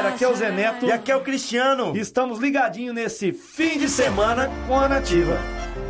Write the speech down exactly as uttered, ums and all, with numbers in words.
aqui é o Zé Neto. E aqui é o Cristiano. E estamos ligadinhos nesse fim de semana com a Nativa.